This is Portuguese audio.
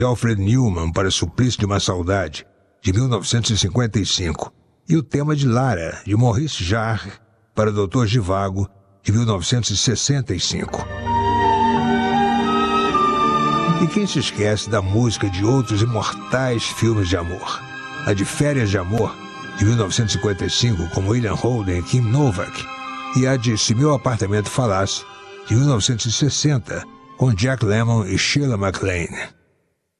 de Alfred Newman para Suplício de uma Saudade, de 1955, e o tema de Lara, de Maurice Jarre, para Dr. Zhivago, de 1965. E quem se esquece da música de outros imortais filmes de amor? A de Férias de Amor, de 1955, com William Holden e Kim Novak, e a de Se Meu Apartamento Falasse, de 1960, com Jack Lemmon e Sheila MacLaine.